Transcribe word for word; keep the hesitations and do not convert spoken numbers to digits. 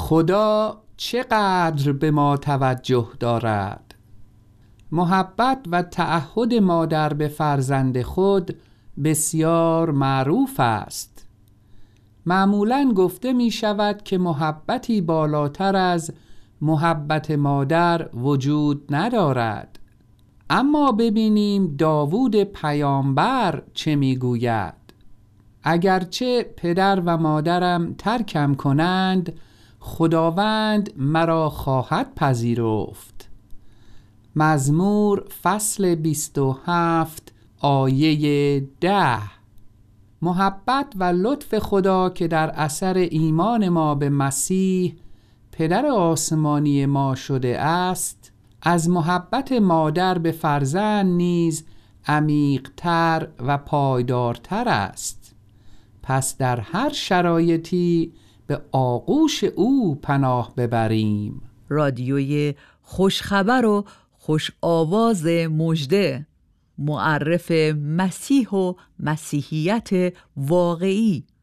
خدا چقدر به ما توجه دارد. محبت و تعهد مادر به فرزند خود بسیار معروف است. معمولاً گفته می شود که محبتی بالاتر از محبت مادر وجود ندارد. اما ببینیم داوود پیامبر چه می گوید. اگرچه پدر و مادرم ترکم کنند، خداوند مرا خواهد پذیرفت. مزمور فصل بیست و هفت آیه ده. محبت و لطف خدا که در اثر ایمان ما به مسیح پدر آسمانی ما شده است، از محبت مادر به فرزند نیز عمیق‌تر و پایدارتر است. پس در هر شرایطی به آغوش او پناه ببریم. رادیوی خوشخبر و خوش آواز مژده، معرف مسیح و مسیحیت واقعی.